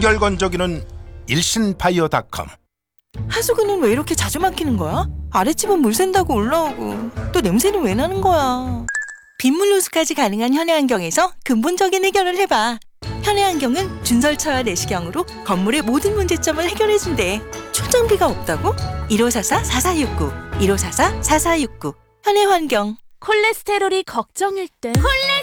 청결 건조기는 일신바이오닷컴. 하수구는 왜 이렇게 자주 막히는 거야? 아랫집은 물 샌다고 올라오고 또 냄새는 왜 나는 거야? 빗물 누수까지 가능한 현해환경에서 근본적인 해결을 해봐. 현해환경은 준설차와 내시경으로 건물의 모든 문제점을 해결해준대. 초장비가 없다고? 1544-4469 1544-4469 현해환경. 콜레스테롤이 걱정일 땐